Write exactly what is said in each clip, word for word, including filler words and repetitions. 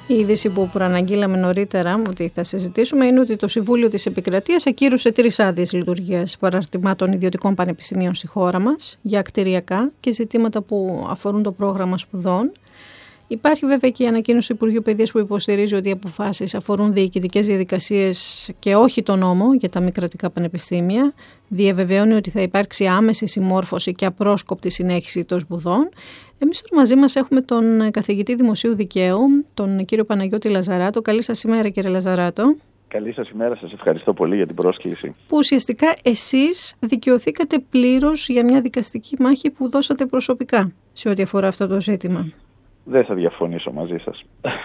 Η είδηση που προαναγγείλαμε νωρίτερα ότι θα συζητήσουμε είναι ότι το Συμβούλιο της Επικρατείας ακύρωσε τρεις άδειες λειτουργίας παραρτημάτων ιδιωτικών πανεπιστημίων στη χώρα μας για κτηριακά και ζητήματα που αφορούν το πρόγραμμα σπουδών. Υπάρχει βέβαια και η ανακοίνωση του Υπουργείου Παιδείας που υποστηρίζει ότι οι αποφάσεις αφορούν διοικητικές διαδικασίες και όχι τον νόμο για τα μη κρατικά πανεπιστήμια. Διαβεβαιώνει ότι θα υπάρξει άμεση συμμόρφωση και απρόσκοπτη συνέχιση των σπουδών. Εμείς τώρα μαζί μας έχουμε τον καθηγητή Δημοσίου Δικαίου, τον κύριο Παναγιώτη Λαζαράτο. Καλή σας ημέρα, κύριε Λαζαράτο. Καλή σας ημέρα, σας ευχαριστώ πολύ για την πρόσκληση. Που ουσιαστικά εσείς δικαιωθήκατε πλήρως για μια δικαστική μάχη που δώσατε προσωπικά σε ό,τι αφορά αυτό το ζήτημα. Δεν θα διαφωνήσω μαζί σας.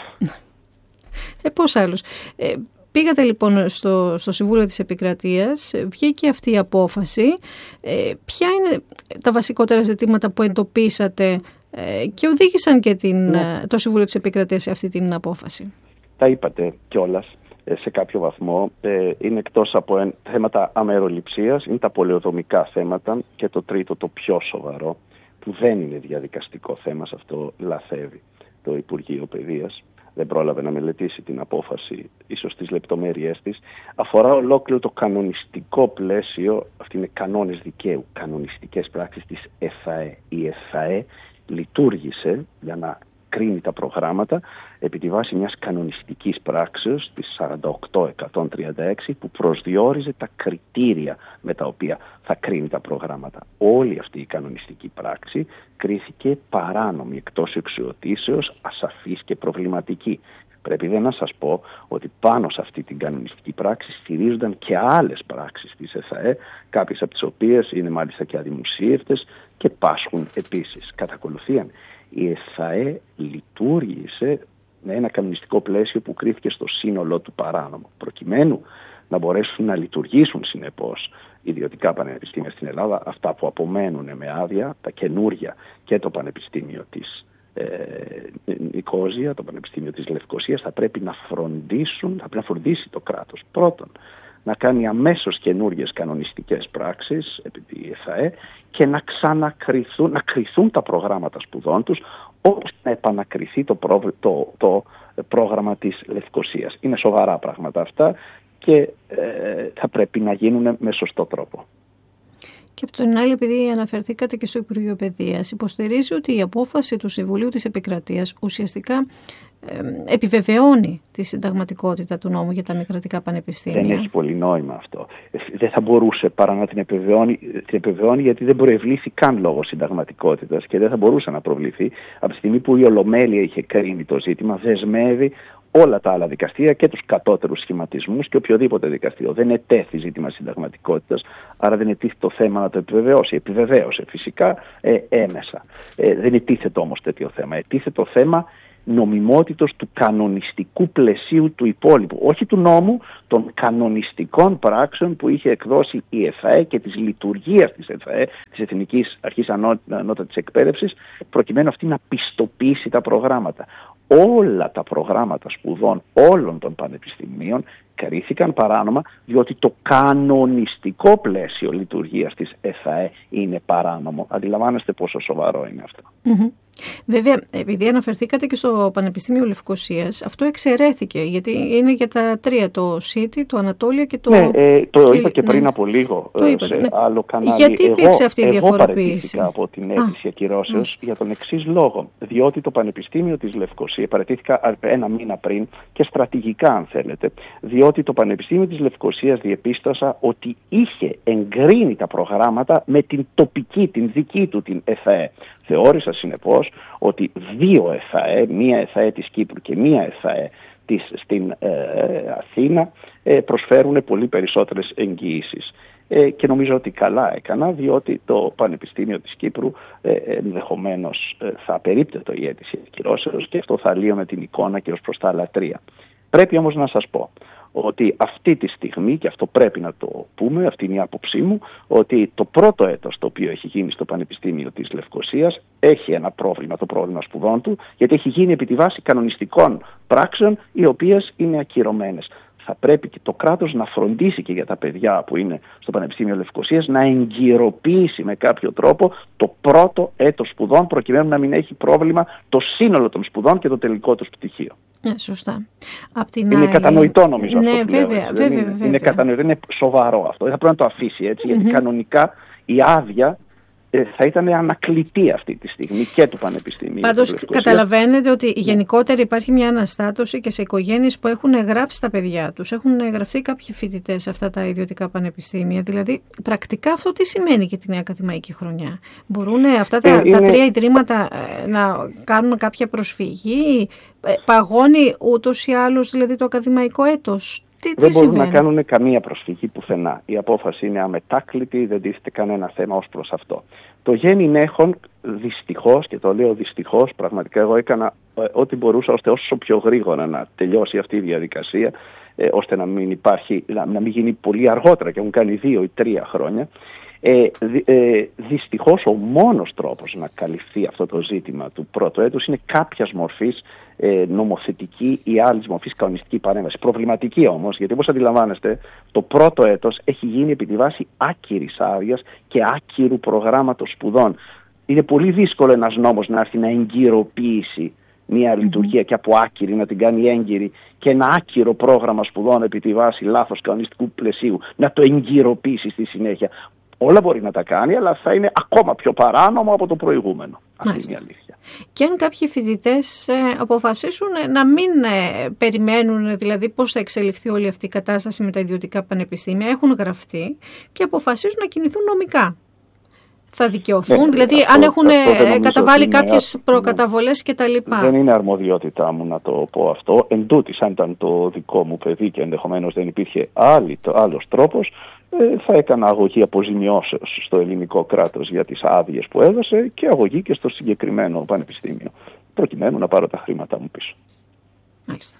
Ε, πώς άλλους. Ε, πήγατε λοιπόν στο, στο Συμβούλιο της Επικρατείας, βγήκε αυτή η απόφαση. Ε, ποια είναι τα βασικότερα ζητήματα που εντοπίσατε ε, και οδήγησαν και την, ναι. το Συμβούλιο της Επικρατείας σε αυτή την απόφαση? Τα είπατε κιόλας σε κάποιο βαθμό. Ε, είναι εκτός από θέματα αμεροληψίας, είναι τα πολεοδομικά θέματα και το τρίτο, το πιο σοβαρό, που δεν είναι διαδικαστικό θέμα, σε αυτό λαθεύει το Υπουργείο Παιδείας. Δεν πρόλαβε να μελετήσει την απόφαση, ίσως τις λεπτομέρειές της. Αφορά ολόκληρο το κανονιστικό πλαίσιο, αυτοί είναι κανόνες δικαίου, κανονιστικές πράξεις της ΕΦΑΕ. Η ΕΦΑΕ λειτουργήσε για να κρίνει τα προγράμματα επί τη βάση μιας κανονιστικής πράξεως της σαράντα οκτώ εκατόν τριάντα έξι που προσδιόριζε τα κριτήρια με τα οποία θα κρίνει τα προγράμματα. Όλη αυτή η κανονιστική πράξη κρίθηκε παράνομη, εκτός εξουσιοδοτήσεως, ασαφής και προβληματική. Πρέπει δε να σας πω ότι πάνω σε αυτή την κανονιστική πράξη στηρίζονταν και άλλες πράξεις της ΕΦΑΕ, κάποιες από τις οποίες είναι μάλιστα και αδημοσίευτες και πάσχουν επίσης. Κατά ακολουθία, η ΕΦΑΕ λειτουργήσε με ένα κανονιστικό πλαίσιο που κρίθηκε στο σύνολό του παράνομο. Προκειμένου να μπορέσουν να λειτουργήσουν συνεπώς ιδιωτικά πανεπιστήμια στην Ελλάδα, αυτά που απομένουν με άδεια, τα καινούργια και το Πανεπιστήμιο της ε, Νικόζια, το Πανεπιστήμιο της Λευκωσίας, θα πρέπει να φροντίσουν, θα πρέπει να φροντίσει το κράτος. Πρώτον, να κάνει αμέσως καινούργιες κανονιστικές πράξεις επί τη ΕΦΑΕ και να ξανακριθούν, να κριθούν τα προγράμματα σπουδών τους, ώστε να επανακριθεί το, προ, το, το πρόγραμμα της Λευκωσίας. Είναι σοβαρά πράγματα αυτά και ε, θα πρέπει να γίνουν με σωστό τρόπο. Και από την άλλη, επειδή αναφερθήκατε και στο Υπουργείο Παιδείας, υποστηρίζει ότι η απόφαση του Συμβουλίου της Επικρατείας ουσιαστικά ε, επιβεβαιώνει τη συνταγματικότητα του νόμου για τα μη κρατικά πανεπιστήμια. Δεν έχει πολύ νόημα αυτό. Δεν θα μπορούσε παρά να την επιβεβαιώνει, την επιβεβαιώνει γιατί δεν προευλήθη καν λόγω συνταγματικότητας και δεν θα μπορούσε να προβληθεί από τη στιγμή που η Ολομέλεια είχε κρίνει το ζήτημα, δεσμεύει όλα τα άλλα δικαστήρια και τους κατώτερους σχηματισμούς και οποιοδήποτε δικαστήριο. Δεν ετέθη ζήτημα συνταγματικότητας, άρα δεν ετίθεται το θέμα να το επιβεβαιώσει. Επιβεβαίωσε φυσικά ε, έμεσα. Ε, δεν ετίθεται όμως τέτοιο θέμα. Ετίθεται το θέμα νομιμότητος του κανονιστικού πλαισίου του υπόλοιπου, όχι του νόμου, των κανονιστικών πράξεων που είχε εκδώσει η ΕΦΑΕ και της λειτουργίας της ΕΦΑΕ, της Εθνικής Αρχής Ανώτατης Εκπαίδευσης, προκειμένου αυτή να πιστοποιήσει τα προγράμματα. Όλα τα προγράμματα σπουδών όλων των πανεπιστημίων κρίθηκαν παράνομα, διότι το κανονιστικό πλαίσιο λειτουργίας της ΕΦΑΕ είναι παράνομο. Αντιλαμβάνεστε πόσο σοβαρό είναι αυτό. Mm-hmm. Βέβαια, επειδή αναφερθήκατε και στο Πανεπιστήμιο Λευκωσίας, αυτό εξαιρέθηκε, γιατί είναι για τα τρία, το ΣΥΤΙ, το Ανατόλια και το... Ναι, ε, το και... είπα και πριν ναι. από λίγο το είπατε, σε ναι. άλλο κανάλι. Γιατί υπήρξε αυτή η εγώ, διαφοροποίηση? Εγώ από την αίτηση ακυρώσεως για τον εξής λόγο. Διότι το Πανεπιστήμιο της Λευκωσίας, παραιτήθηκα ένα μήνα πριν και στρατηγικά αν θέλετε, διότι το Πανεπιστήμιο της Λευκωσίας διεπίστωσα ότι είχε εγκρίνει τα προγράμματα με την τοπική, την δική του την ΕΦΑΕ. Θεώρησα συνεπώς ότι δύο ΕΦΑΕ, μία ΕΦΑΕ της Κύπρου και μία ΕΦΑΕ της, στην ε, Αθήνα, ε, προσφέρουν πολύ περισσότερες εγγυήσεις. Ε, και νομίζω ότι καλά έκανα, διότι το Πανεπιστήμιο της Κύπρου ε, ενδεχομένως ε, θα απερίπτετο η αίτηση ακυρώσεως και αυτό θα λύωνε την εικόνα και ως προς τα άλλα τρία. Πρέπει όμως να σας πω ότι αυτή τη στιγμή, και αυτό πρέπει να το πούμε, αυτή είναι η άποψή μου, ότι το πρώτο έτος το οποίο έχει γίνει στο Πανεπιστήμιο της Λευκωσίας έχει ένα πρόβλημα, το πρόβλημα σπουδών του, γιατί έχει γίνει επί τη βάση κανονιστικών πράξεων οι οποίες είναι ακυρωμένες. θα πρέπει και το κράτος να φροντίσει και για τα παιδιά που είναι στο Πανεπιστήμιο Λευκωσίας να εγκυροποιήσει με κάποιο τρόπο το πρώτο έτος σπουδών, προκειμένου να μην έχει πρόβλημα το σύνολο των σπουδών και το τελικό του πτυχίο. Ναι, σωστά. Απ' την είναι άλλη... κατανοητό νομίζω ναι, αυτό που βέβαια, λέω. βέβαια, είναι, βέβαια. είναι κατανοητό, είναι σοβαρό αυτό. Δεν θα πρέπει να το αφήσει έτσι, γιατί mm-hmm. κανονικά η άδεια θα ήταν ανακλητή αυτή τη στιγμή και του Πανεπιστημίου. Πάντως καταλαβαίνετε ότι γενικότερα υπάρχει μια αναστάτωση και σε οικογένειες που έχουν γράψει τα παιδιά τους. Έχουν γραφτεί κάποιοι φοιτητές σε αυτά τα ιδιωτικά πανεπιστήμια. Δηλαδή πρακτικά αυτό τι σημαίνει για τη νέα ακαδημαϊκή χρονιά? Μπορούν αυτά τα, ε, είναι... τα τρία ιδρύματα να κάνουν κάποια προσφυγή? Παγώνει ούτως ή άλλως δηλαδή το ακαδημαϊκό έτος? Τι, δεν τι μπορούν συμβαίνει? να κάνουν καμία προσφυγή πουθενά. Η απόφαση είναι αμετάκλητη, δεν τίθεται κανένα θέμα ως προς αυτό. Το γένειν έχων, δυστυχώς, και το λέω δυστυχώς, πραγματικά εγώ έκανα ε, ό,τι μπορούσα ώστε όσο πιο γρήγορα να τελειώσει αυτή η διαδικασία, ε, ώστε να μην υπάρχει, να, να μην γίνει πολύ αργότερα, και έχουν κάνει δύο ή τρία χρόνια. Ε, δυ, ε, δυστυχώς ο μόνος τρόπος να καλυφθεί αυτό το ζήτημα του πρώτου έτους είναι κάποιας μορφής ε, νομοθετική ή άλλης μορφής κανονιστική παρέμβαση. Προβληματική όμως, γιατί όπως αντιλαμβάνεστε το πρώτο έτος έχει γίνει επί τη βάση άκυρης άδειας και άκυρου προγράμματος σπουδών. Είναι πολύ δύσκολο ένας νόμος να έρθει να εγκυροποιήσει μια λειτουργία και από άκυρη να την κάνει έγκυρη, και ένα άκυρο πρόγραμμα σπουδών επί τη βάση λάθος κανονιστικού πλαισίου να το εγκυροποιήσει στη συνέχεια. Όλα μπορεί να τα κάνει, αλλά θα είναι ακόμα πιο παράνομο από το προηγούμενο. Αυτή είναι η αλήθεια. Και αν κάποιοι φοιτητές ε, αποφασίσουν να μην ε, περιμένουν, δηλαδή πώς θα εξελιχθεί όλη αυτή η κατάσταση με τα ιδιωτικά πανεπιστήμια, έχουν γραφτεί και αποφασίσουν να κινηθούν νομικά, θα δικαιωθούν? Ναι, δηλαδή αυτό, αν έχουν αυτό καταβάλει κάποιες είναι, προκαταβολές ναι, κτλ. Δεν είναι αρμοδιότητά μου να το πω αυτό. Εν τούτης, αν ήταν το δικό μου παιδί και ενδεχομένως δεν υπήρχε άλλη, το, άλλος τρόπος, ε, θα έκανα αγωγή αποζημιώσεως στο ελληνικό κράτος για τις άδειες που έδωσε και αγωγή και στο συγκεκριμένο πανεπιστήμιο, προκειμένου να πάρω τα χρήματά μου πίσω. Μάλιστα.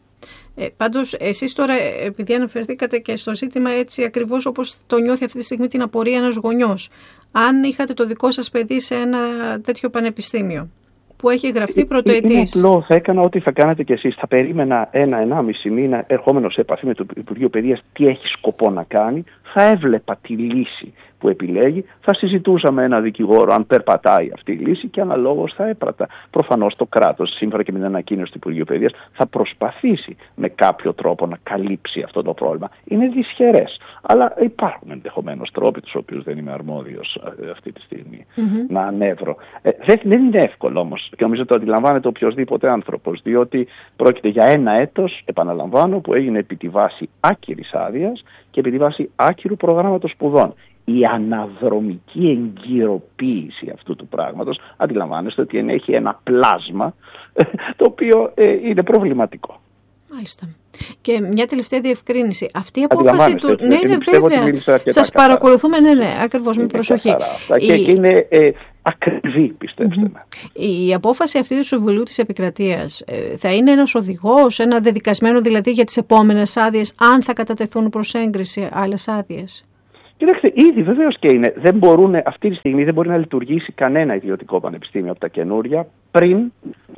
Ε, πάντως εσείς τώρα, επειδή αναφερθήκατε και στο ζήτημα έτσι ακριβώς όπως το νιώθει αυτή τη στιγμή την απορία ένας γονιός, αν είχατε το δικό σας παιδί σε ένα τέτοιο πανεπιστήμιο που έχει γραφτεί πρωτοετής. Είναι απλό, θα έκανα ό,τι θα κάνατε κι εσείς. Θα περίμενα ένα-ενάμιση μήνα ερχόμενο σε επαφή με το Υπουργείο Παιδείας τι έχει σκοπό να κάνει, θα έβλεπα τη λύση που επιλέγει, θα συζητούσα με ένα δικηγόρο αν περπατάει αυτή η λύση και αναλόγως θα έπρατα. Προφανώς το κράτος, σύμφωνα και με την ανακοίνωση του Υπουργείου Παιδείας, θα προσπαθήσει με κάποιο τρόπο να καλύψει αυτό το πρόβλημα. Είναι δυσχερές, αλλά υπάρχουν ενδεχομένως τρόποι, τους οποίους δεν είμαι αρμόδιος αυτή τη στιγμή mm-hmm. να ανέβρω. Ε, δεν, δεν είναι εύκολο όμως, και νομίζω το αντιλαμβάνεται οποιοδήποτε άνθρωπος, διότι πρόκειται για ένα έτος, επαναλαμβάνω, που έγινε επί τη βάση άκυρης άδειας και επί τη βάση άκυρου προγράμματος σπουδών. Η αναδρομική εγκυροποίηση αυτού του πράγματος, αντιλαμβάνεστε ότι έχει ένα πλάσμα το οποίο ε, είναι προβληματικό. Μάλιστα. Και μια τελευταία διευκρίνηση. Αυτή η απόφαση του... Ναι, είναι βέβαια. Σας παρακολουθούμε, ναι, ναι, ακριβώς, με προσοχή. Η... Και, και είναι ε, ακριβή, πιστέψτε με. Mm-hmm. Η απόφαση αυτή του Συμβουλίου της Επικρατείας ε, θα είναι ένας οδηγός, ένα δεδικασμένο δηλαδή για τις επόμενες άδειες, αν θα κατατεθούν προς έγκριση άλλες άδειες? Κοιτάξτε, ήδη βεβαίως και είναι. Δεν μπορούν, αυτή τη στιγμή δεν μπορεί να λειτουργήσει κανένα ιδιωτικό πανεπιστήμιο από τα καινούρια πριν,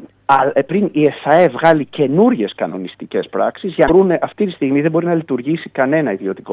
α, πριν η ΕΦΑΕ βγάλει καινούριες κανονιστικές πράξεις. Για να βρουν, αυτή τη στιγμή δεν μπορεί να λειτουργήσει κανένα ιδιωτικό